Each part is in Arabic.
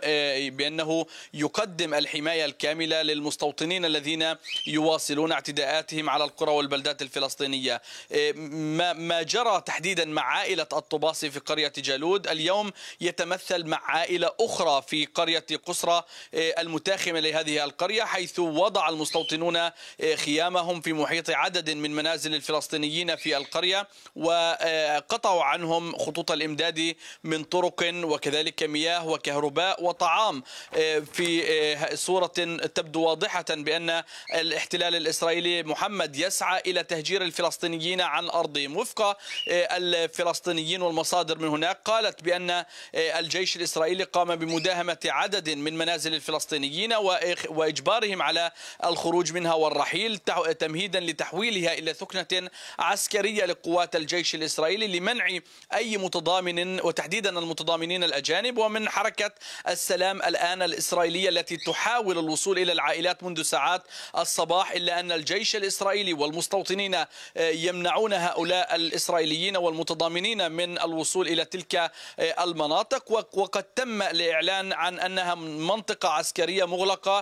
بأنه يقدم الحماية الكاملة للمستوطنين الذين يواصلون اعتداءاتهم على القرى والبلدات الفلسطينية. ما جرى تحديدا مع عائلة الطباسي في قرية جالود اليوم يتمثل مع عائلة أخرى في قرية قسرة المتاخمة لهذه القرية، حيث وضع المستوطنون خيامهم في محيط عدد من منازل الفلسطينيين في القرية، وقطعوا عنهم خطوط الإمداد من طرق وكذلك مياه وكهرباء وطعام، في صورة تبدو واضحة بأن الاحتلال الإسرائيلي محمد يسعى إلى تهجير الفلسطينيين عن أرضهم. وفق الفلسطينيين والمصادر من هناك قالت بأن الجيش الإسرائيلي قام بمداهمة عدد من منازل الفلسطينيين وإجبارهم على الخروج منها والرحيل، تمهيدا لتحويلها إلى ثكنة عسكرية لقوات الجيش الإسرائيلي لمنع أي متضامن، وتحديدا المتضامنين الأجانب، ومن حركة السلام الآن الإسرائيلية التي تحاول الوصول إلى العائلات منذ ساعات الصباح، إلا أن الجيش الإسرائيلي والمستوطنين يمنعون هؤلاء الإسرائيليين والمتضامنين من الوصول إلى تلك المناطق. وقد تم الإعلان عن أنها منطقة عسكرية مغلقة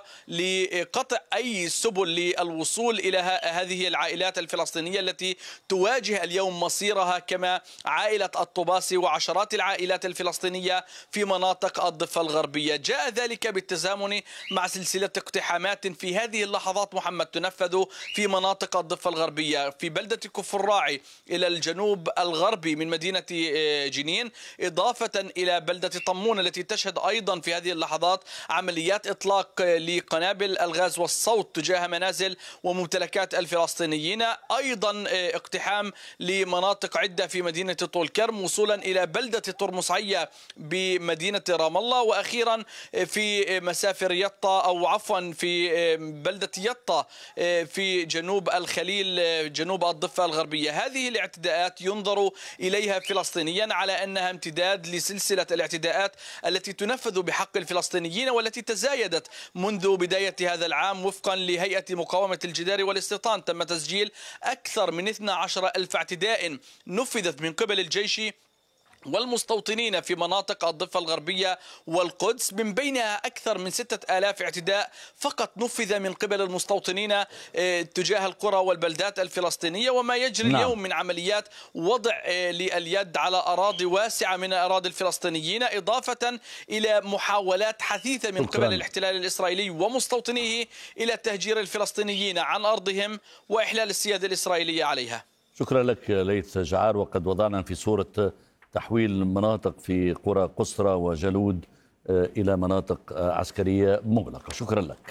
لقطع أي سبل للوصول إلى هذه العائلات الفلسطينية التي تواجه اليوم مصيرها كما عائلة الطباسي وعشرات العائلات الفلسطينية في مناطق الضفة الغربية. جاء ذلك بالتزامن مع سلسلة اقتحامات في هذه اللحظات محمد تنفذ في مناطق الضفة الغربية، في بلدة كفر راعي إلى الجنوب الغربي من مدينة جنين، إضافة إلى بلدة طمون التي تشهد أيضا في هذه اللحظات عمليات إطلاق لقنابل الغاز والصوت تجاه منازل وممتلكات الفلسطينيين، أيضا اقتحام لمناطق عدة في مدينة طول كرم، وصولا إلى بلدة طرمسعية بمدينة رام الله، وأخيرا في مسافر يطا أو عفوا في بلدة يطا في جنوب الخليل جنوب الضفة الغربية. هذه الاعتداءات ينظر إليها فلسطينيا على أنها امتداد لسلسلة الاعتداءات التي تنفذ بحق الفلسطينيين والتي تزايدت منذ بداية هذا العام. وفقا لهيئة مقاومة الجدار والاستيطان تم تسجيل أكثر من 12,000 اعتداء نفذت من قبل الجيش والمستوطنين في مناطق الضفة الغربية والقدس، من بينها أكثر من 6,000 اعتداء فقط نفذ من قبل المستوطنين تجاه القرى والبلدات الفلسطينية. وما يجري اليوم من عمليات وضع لليد على أراضي واسعة من أراضي الفلسطينيين، إضافة إلى محاولات حثيثة من قبل الاحتلال الإسرائيلي ومستوطنيه إلى تهجير الفلسطينيين عن أرضهم وإحلال السيادة الإسرائيلية عليها. شكرا لك ليث جعار. وقد وضعنا في صورة تحويل مناطق في قرى قسرة وجالود إلى مناطق عسكرية مغلقة. شكرا لك.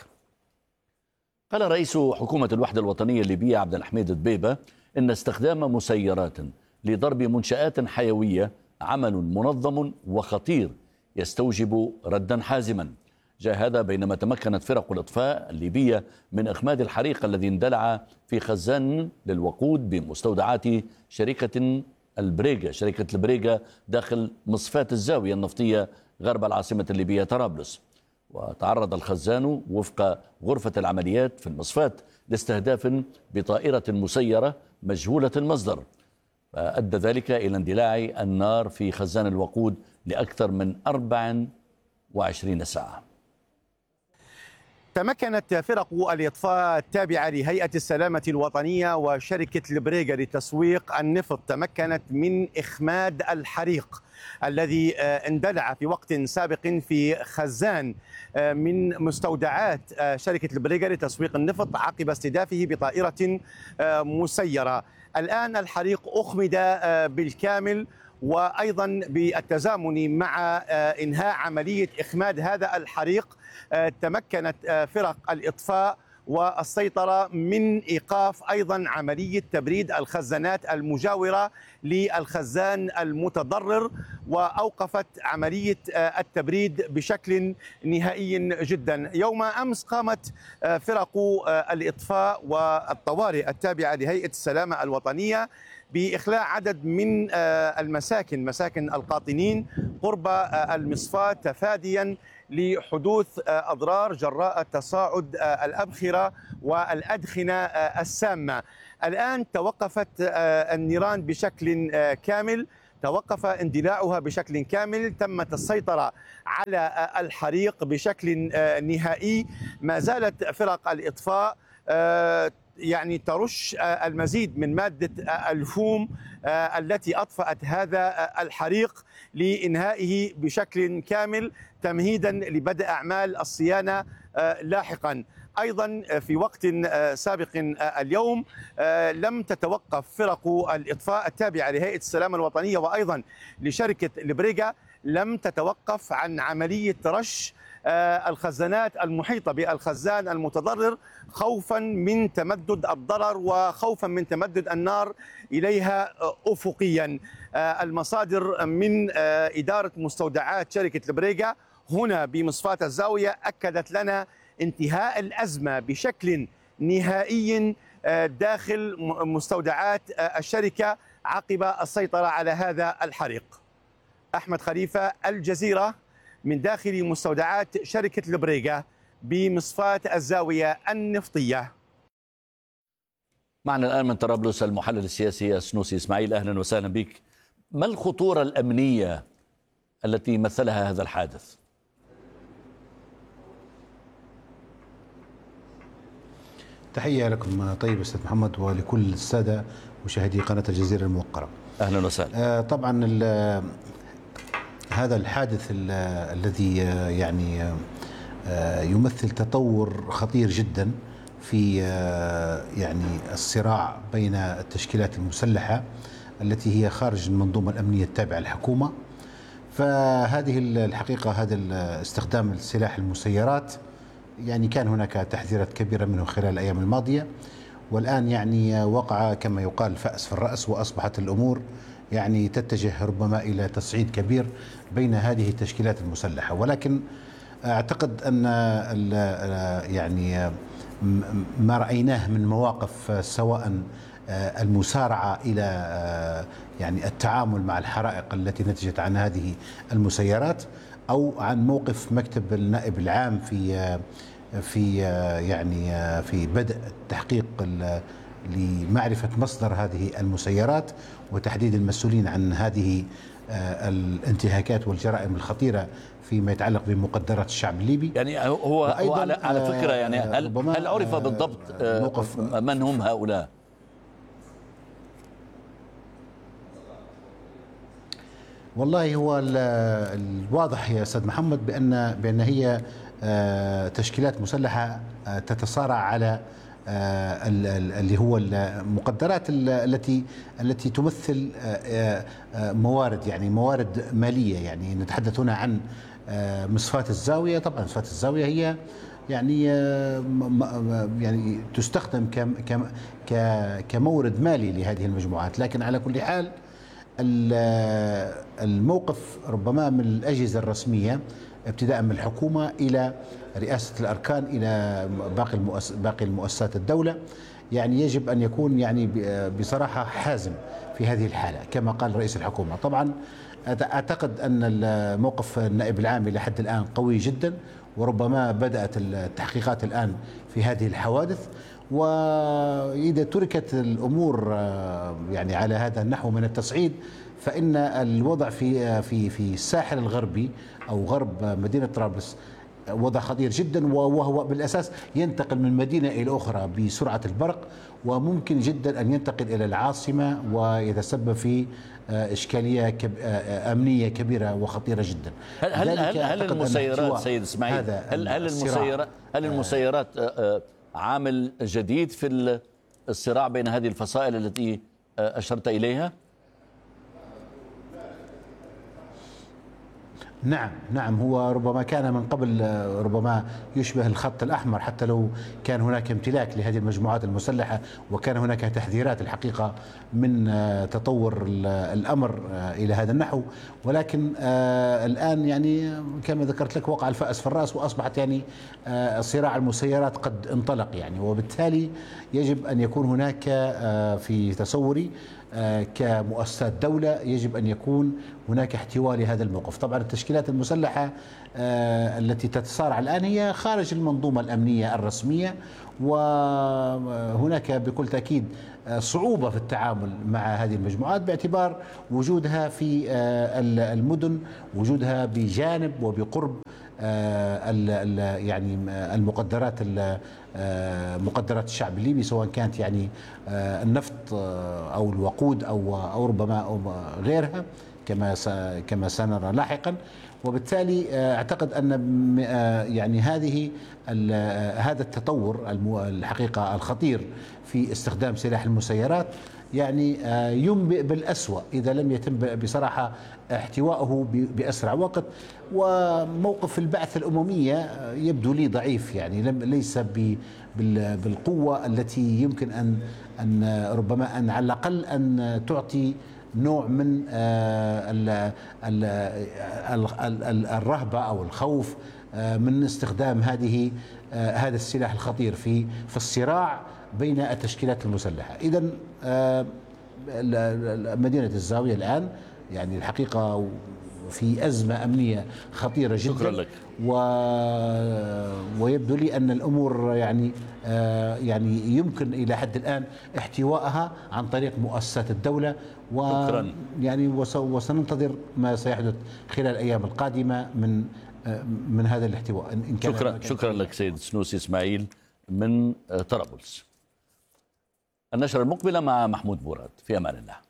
قال رئيس حكومة الوحدة الوطنية الليبية عبد الحميد دبيبة إن استخدام مسيرات لضرب منشآت حيوية عمل منظم وخطير يستوجب ردا حازما. جاء هذا بينما تمكنت فرق الإطفاء الليبية من إخماد الحريق الذي اندلع في خزان للوقود بمستودعات شركة البريغا داخل مصفاة الزاوية النفطية غرب العاصمة الليبية طرابلس. وتعرض الخزان وفق غرفة العمليات في المصفاة لاستهداف بطائرة مسيرة مجهولة المصدر، فأدى ذلك إلى اندلاع النار في خزان الوقود لأكثر من 24 ساعة. تمكنت فرق الإطفاء التابعة لهيئة السلامة الوطنية وشركة البريغا لتسويق النفط تمكنت من إخماد الحريق الذي اندلع في وقت سابق في خزان من مستودعات شركة البريغا لتسويق النفط عقب استهدافه بطائرة مسيرة. الآن الحريق أخمد بالكامل، وأيضا بالتزامن مع إنهاء عملية إخماد هذا الحريق تمكنت فرق الإطفاء والسيطرة من إيقاف أيضا عملية تبريد الخزانات المجاورة للخزان المتضرر، وأوقفت عملية التبريد بشكل نهائي جدا. يوم أمس قامت فرق الإطفاء والطوارئ التابعة لهيئة السلامة الوطنية بإخلاء عدد من مساكن القاطنين قرب المصفاة تفاديا لحدوث أضرار جراء تصاعد الأبخرة والأدخنة السامة. الآن توقفت النيران بشكل كامل، توقف اندلاعها بشكل كامل، تمت السيطرة على الحريق بشكل نهائي. ما زالت فرق الإطفاء يعني ترش المزيد من مادة الفوم التي أطفأت هذا الحريق لإنهائه بشكل كامل تمهيدا لبدء أعمال الصيانة لاحقا. أيضا في وقت سابق اليوم لم تتوقف فرق الإطفاء التابعة لهيئة السلامة الوطنية وأيضا لشركة البريغا، لم تتوقف عن عملية رش الخزانات المحيطة بالخزان المتضرر خوفا من تمدد الضرر وخوفا من تمدد النار إليها أفقيا. المصادر من إدارة مستودعات شركة البريغا هنا بمصفاة الزاوية أكدت لنا انتهاء الأزمة بشكل نهائي داخل مستودعات الشركة عقب السيطرة على هذا الحريق. أحمد خليفة، الجزيرة، من داخل مستودعات شركة البريغا بمصفاة الزاوية النفطية. معنا الآن من طرابلس المحلل السياسي السنوسي إسماعيل، أهلا وسهلا بك. ما الخطورة الأمنية التي مثلها هذا الحادث؟ تحية لكم طيب أستاذ محمد ولكل السادة مشاهدي قناة الجزيرة الموقرة. أهلا وسهلا. طبعا هذا الحادث الذي يعني يمثل تطور خطير جدا في يعني الصراع بين التشكيلات المسلحة التي هي خارج المنظومة الأمنية التابعة للحكومة. فهذه الحقيقة هذا استخدام السلاح المسيرات يعني كان هناك تحذيرات كبيرة منه خلال الأيام الماضية، والآن يعني وقع كما يقال فأس في الرأس، وأصبحت الأمور يعني تتجه ربما إلى تصعيد كبير بين هذه التشكيلات المسلحة. ولكن أعتقد أن يعني ما رأيناه من مواقف سواء المسارعة إلى يعني التعامل مع الحرائق التي نتجت عن هذه المسيرات، أو عن موقف مكتب النائب العام في يعني في بدء التحقيق لمعرفة مصدر هذه المسيرات وتحديد المسؤولين عن هذه الانتهاكات والجرائم الخطيرة فيما يتعلق بمقدرات الشعب الليبي. يعني هو على فكرة يعني هل عرف بالضبط من هم هؤلاء؟ والله هو الواضح يا أستاذ محمد بأن هي تشكيلات مسلحة تتصارع على اللي هو المقدرات التي تمثل موارد، يعني موارد مالية. يعني نتحدث هنا عن مصفاة الزاوية. طبعا مصفاة الزاوية هي يعني تستخدم كمورد مالي لهذه المجموعات. لكن على كل حال الموقف ربما من الأجهزة الرسمية ابتداء من الحكومة إلى رئاسة الأركان إلى باقي المؤسسات الدولة، يعني يجب أن يكون يعني بصراحة حازم في هذه الحالة كما قال رئيس الحكومة. طبعا أعتقد أن موقف النائب العام إلى حد الآن قوي جدا، وربما بدأت التحقيقات الآن في هذه الحوادث. وإذا تركت الأمور يعني على هذا النحو من التصعيد، فإن الوضع في الساحل الغربي أو غرب مدينة طرابلس وضع خطير جدا، وهو بالأساس ينتقل من مدينة إلى أخرى بسرعة البرق، وممكن جدا أن ينتقل إلى العاصمة ويتسبب في إشكالية أمنية كبيرة وخطيرة جدا. هل المسيرات سيد إسماعيل هل المسيرات عامل جديد في الصراع بين هذه الفصائل التي أشرت إليها؟ نعم هو ربما كان من قبل ربما يشبه الخط الأحمر، حتى لو كان هناك امتلاك لهذه المجموعات المسلحة وكان هناك تحذيرات الحقيقة من تطور الأمر إلى هذا النحو. ولكن الآن يعني كما ذكرت لك وقع الفأس في الرأس، وأصبحت يعني صراع المسيرات قد انطلق يعني. وبالتالي يجب أن يكون هناك في تصوري كمؤسسات دولة يجب أن يكون هناك احتواء لهذا الموقف. طبعا التشكيلات المسلحة التي تتصارع الآن هي خارج المنظومة الأمنية الرسمية، وهناك بكل تأكيد صعوبة في التعامل مع هذه المجموعات باعتبار وجودها في المدن، وجودها بجانب وبقرب يعني المقدرات مقدرات الشعب الليبي، سواء كانت يعني النفط أو الوقود أو ربما غيرها كما سنرى لاحقا. وبالتالي اعتقد ان يعني هذا التطور الحقيقه الخطير في استخدام سلاح المسيرات يعني ينبئ بالأسوأ إذا لم يتم بصراحة احتوائه بأسرع وقت. وموقف البعث الأممية يبدو لي ضعيف، يعني ليس بالقوة التي يمكن أن ربما أن على الأقل أن تعطي نوع من الرهبة أو الخوف من استخدام هذا السلاح الخطير في الصراع بين التشكيلات المسلحة. إذن مدينة الزاوية الآن يعني الحقيقة في أزمة أمنية خطيرة جدا. شكرا لك. ويبدو لي أن الأمور يعني يمكن إلى حد الآن احتوائها عن طريق مؤسسات الدولة، يعني وسننتظر ما سيحدث خلال الأيام القادمة من هذا الاحتواء إن كان. شكرا لك سيد سنوسي إسماعيل من طرابلس. النشرة المقبلة مع محمود مراد. في أمان الله.